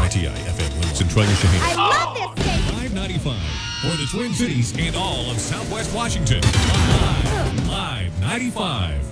WKRTI FM Little Centralia Shaheen. I love this station. 595 for the Twin Cities and all of Southwest Washington. Live 95.